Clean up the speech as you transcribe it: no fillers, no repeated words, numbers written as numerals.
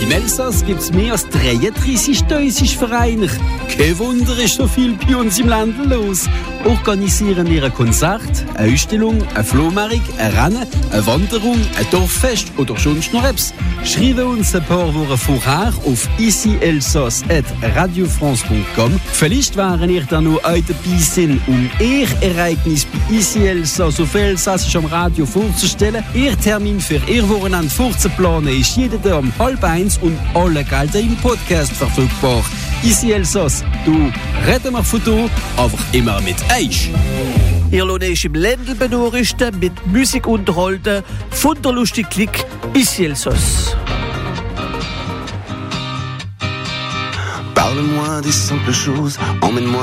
Im Elsass gibt es mehr als 33.000 Vereine. Kein Wunder, ist so viel bei uns im Land los. Organisieren wir ein Konzert, eine Ausstellung, ein Flohmarkt, ein Rennen, eine Wanderung, ein Dorffest oder sonst noch etwas? Schreibe uns ein paar Wochen vorher auf icielsass@radiofrance.com. Vielleicht wären ihr dann noch dabei sind, um ihr Ereignis bei Ici Elsass auf Elsassisch am Radio vorzustellen. Ihr Termin für ihr Wochenende vorzuplanen ist jeden Tag um 12:30 und alle Gelder im Podcast verfügbar. Ici Elsass, du reden wir von du, aber immer mit Eich. Ihr lohnt euch im Ländl benorichten, mit Musik unterhalten, von der lustig Klick Ici Elsass. Parle-moi des simples choses, emmène-moi